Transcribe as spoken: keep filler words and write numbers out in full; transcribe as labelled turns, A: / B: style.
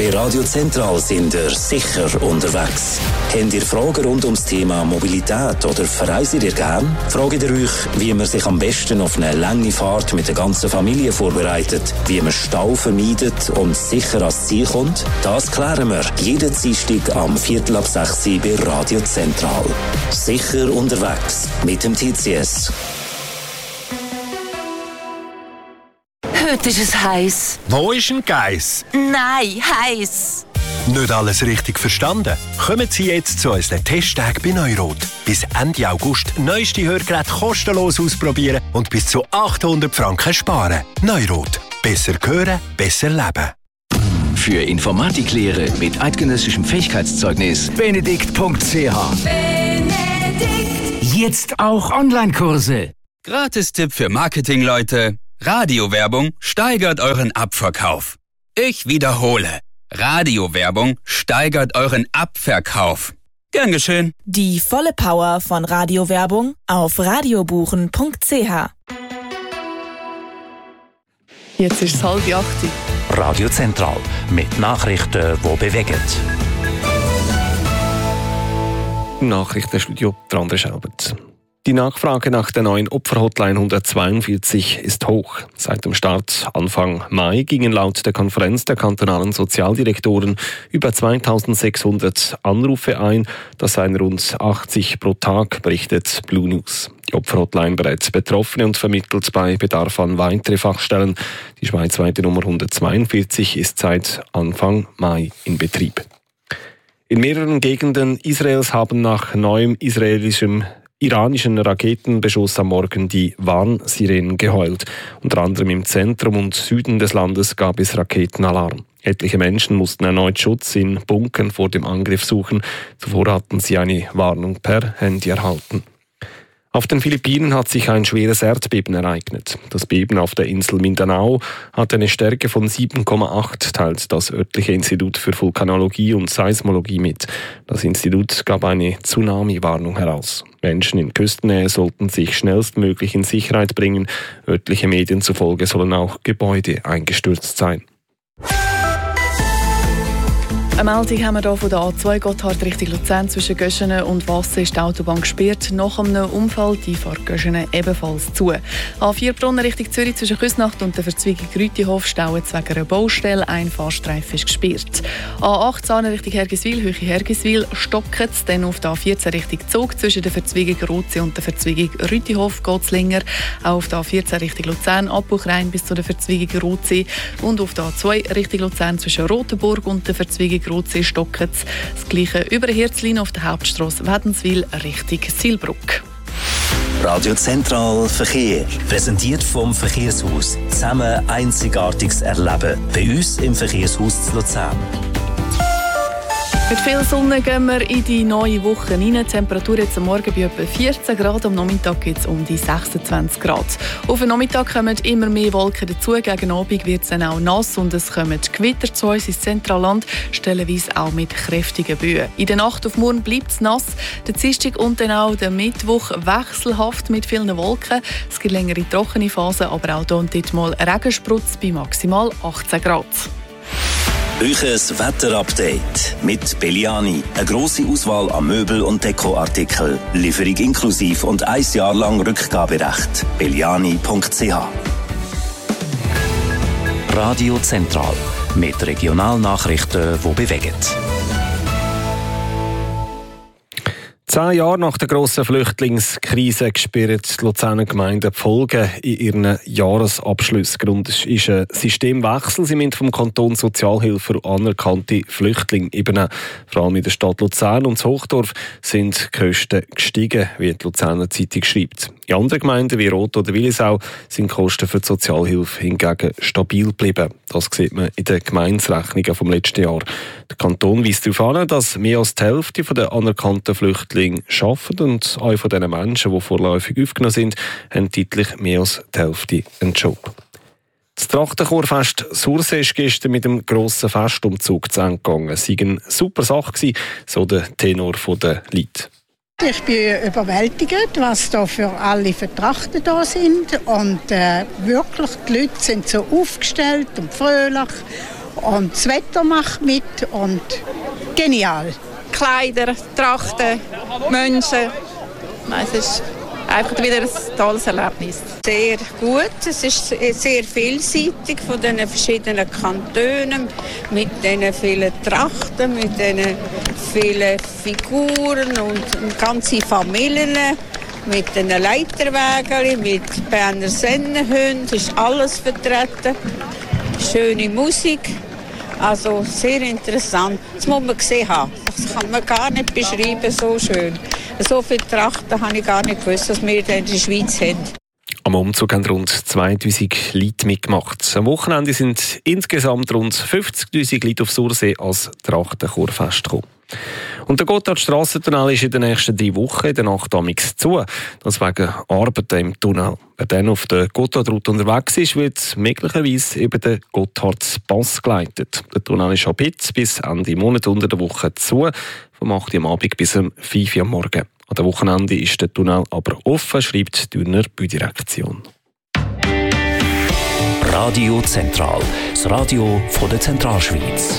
A: Bei Radio Zentral sind ihr sicher unterwegs. Habt ihr Fragen rund ums Thema Mobilität oder verreist ihr gern? Fragt ihr euch, wie man sich am besten auf eine lange Fahrt mit der ganzen Familie vorbereitet, wie man Stau vermeidet und sicher ans Ziel kommt? Das klären wir jeden Dienstag am Viertel ab sechs bei Radio Zentral. Sicher unterwegs mit dem T C S.
B: Heute ist es heiß.
C: Wo ist ein Geiss?
B: Nein, heiß.
C: Nicht alles richtig verstanden? Kommen Sie jetzt zu unseren Testtagen bei Neurot. Bis Ende August neueste Hörgeräte kostenlos ausprobieren und bis zu achthundert Franken sparen. Neurot. Besser hören, besser leben.
D: Für Informatiklehre mit eidgenössischem Fähigkeitszeugnis benedikt punkt c h.
E: Benedikt. Jetzt auch Online-Kurse.
F: Gratis-Tipp für Marketingleute. Radiowerbung steigert euren Abverkauf. Ich wiederhole. Radiowerbung steigert euren Abverkauf. Gern geschehen.
G: Die volle Power von Radiowerbung auf radiobuchen punkt c h.
H: Jetzt ist es halb acht.
A: Radio Zentral mit Nachrichten, die bewegen.
I: Nachrichtenstudio André Schelbert. Die Nachfrage nach der neuen Opferhotline hundertzweiundvierzig ist hoch. Seit dem Start Anfang Mai gingen laut der Konferenz der kantonalen Sozialdirektoren über zweitausendsechshundert Anrufe ein. Das seien rund achtzig pro Tag, berichtet Blue News. Die Opferhotline berät Betroffene und vermittelt bei Bedarf an weitere Fachstellen. Die schweizweite Nummer hundertzweiundvierzig ist seit Anfang Mai in Betrieb. In mehreren Gegenden Israels haben nach neuem israelischem iranischen Raketenbeschuss am Morgen die Warnsirenen geheult. Unter anderem im Zentrum und Süden des Landes gab es Raketenalarm. Etliche Menschen mussten erneut Schutz in Bunkern vor dem Angriff suchen. Zuvor hatten sie eine Warnung per Handy erhalten. Auf den Philippinen hat sich ein schweres Erdbeben ereignet. Das Beben auf der Insel Mindanao hat eine Stärke von sieben Komma acht, teilt das örtliche Institut für Vulkanologie und Seismologie mit. Das Institut gab eine Tsunami-Warnung heraus. Menschen in Küstennähe sollten sich schnellstmöglich in Sicherheit bringen. Örtliche Medien zufolge sollen auch Gebäude eingestürzt sein.
H: Eine Meldung haben wir hier von der A zwei Gotthard Richtung Luzern. Zwischen Göschenen und Wassen ist die Autobahn gesperrt. Nach einem Unfall die Fahrt Göschenen ebenfalls zu. A vier Brunnen Richtung Zürich zwischen Küsnacht und der Verzweigung Rütihof stauen wegen einer Baustelle. Ein Fahrstreifen ist gesperrt. A acht Sahne Richtung Hergiswil, Höhe Hergiswil stocken es. Dann auf der A vierzehn Richtung Zug zwischen der Verzweigung Rozi und der Verzweigung Rütihof geht es länger. Auch auf der A vierzehn Richtung Luzern, Abbruchrein bis zu der Verzweigung Rozi. Und auf der A zwei Richtung Luzern zwischen Rotenburg und der Verzweigung Rozi stocken es. Das Gleiche über die Herzlinie auf der Hauptstrasse Wädenswil Richtung Silbruck.
A: Radio Zentral Verkehr. Präsentiert vom Verkehrshaus. Zusammen Einzigartiges erleben. Bei uns im Verkehrshaus zu Luzern.
H: Mit viel Sonne gehen wir in die neue Woche rein. Die Temperatur jetzt am Morgen bei etwa vierzehn Grad, am Nachmittag geht es um die sechsundzwanzig Grad. Auf den Nachmittag kommen immer mehr Wolken dazu. Gegen Abend wird es dann auch nass und es kommen Gewitter zu uns ins Zentralland, stellenweise auch mit kräftigen Böen. In der Nacht auf morgen bleibt es nass. Der Dienstag und dann auch der Mittwoch wechselhaft mit vielen Wolken. Es gibt längere trockene Phasen, aber auch hier und dort mal Regensprutz bei maximal achtzehn Grad.
A: Euches Wetterupdate mit Belliani. Eine grosse Auswahl an Möbel- und Dekoartikeln. Lieferung inklusiv und ein Jahr lang Rückgaberecht. belliani punkt c h. Radio Zentral. Mit Regionalnachrichten, die bewegen.
I: Zehn Jahre nach der grossen Flüchtlingskrise spüren die Luzerner Gemeinden die Folgen in ihren Jahresabschlüssen. Grund ist ein Systemwechsel. Sie müssen vom Kanton Sozialhilfe für anerkannte Flüchtlinge übernehmen. Vor allem in der Stadt Luzern und Hochdorf sind die Kosten gestiegen, wie die Luzerner Zeitung schreibt. In anderen Gemeinden wie Rot oder Willisau sind die Kosten für die Sozialhilfe hingegen stabil geblieben. Das sieht man in den Gemeinderechnungen vom letzten Jahr. Der Kanton weist darauf an, dass mehr als die Hälfte der anerkannten Flüchtlinge arbeiten und auch von den Menschen, die vorläufig aufgenommen sind, haben deutlich mehr als die Hälfte einen Job. Das Trachtenchorfest Sursee ist gestern mit einem grossen Festumzug zu Ende gegangen. Es war eine super Sache gewesen, so der Tenor der Lied.
J: Ich bin überwältigt, was da für alle Vertrachten da sind. Und äh, wirklich, die Leute sind so aufgestellt und fröhlich. Und das Wetter macht mit und genial.
K: Kleider, Trachten, Menschen. Es ist einfach wieder ein tolles Erlebnis.
L: Sehr gut. Es ist sehr vielseitig von den verschiedenen Kantonen, mit den vielen Trachten, mit den vielen Figuren und ganze Familien, mit den Leiterwägeln, mit Berner Sennenhunden, ist alles vertreten. Schöne Musik. Also sehr interessant. Das muss man gesehen haben. Das kann man gar nicht beschreiben, so schön. So viele Trachten habe ich gar nicht gewusst, dass wir in der Schweiz haben.
I: Am Umzug haben rund zweitausend Leute mitgemacht. Am Wochenende sind insgesamt rund fünfzigtausend Leute auf Sursee als Trachtenchorfest gekommen. Und der Gotthardstrassentunnel ist in den nächsten drei Wochen in der Nacht amix zu. Das wegen Arbeiten im Tunnel. Wer dann auf der Gotthardroute unterwegs ist, wird möglicherweise über den Gotthardpass geleitet. Der Tunnel ist ab jetzt bis Ende Monat unter der Woche zu, vom acht Uhr am Abend bis um fünf Uhr am Morgen. An dem Wochenende ist der Tunnel aber offen, schreibt die Dürner Baudirektion.
A: Radio Zentral, das Radio von der Zentralschweiz.